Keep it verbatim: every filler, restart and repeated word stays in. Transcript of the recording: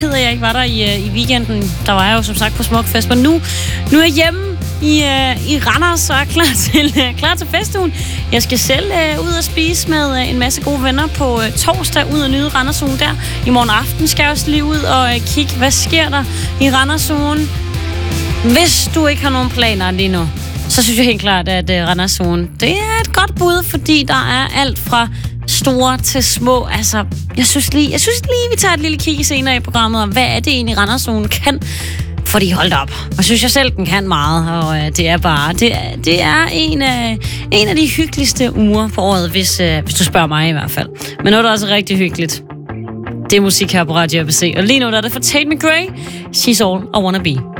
ked af, at jeg ikke var der i, i weekenden. Der var jeg jo som sagt på Smukfest, men nu, nu er jeg hjemme i, uh, i Randers og er klar til, uh, klar til festugen. Jeg skal selv uh, ud og spise med uh, en masse gode venner på uh, torsdag, ud og nyde Randersugen der. I morgen aften skal jeg også lige ud og uh, kigge, hvad sker der i Randersugen. Hvis du ikke har nogen planer lige nu, så synes jeg helt klart, at uh, Randersugen, det er et godt bud, fordi der er alt fra store til små. Altså, jeg synes lige, jeg synes lige vi tager et lille kig senere i programmet om, hvad er det egentlig, Randersugen kan. Fordi holdt op. Og synes jeg selv, den kan meget. Og øh, det er bare, det er, det er en, af, en af de hyggeligste uger på året, hvis, øh, hvis du spørger mig i hvert fald. Men noget, der er også rigtig hyggeligt, det er musik her på Radio A B C. Og lige nu der er det for Tate McRae, She's All I Wanna Be.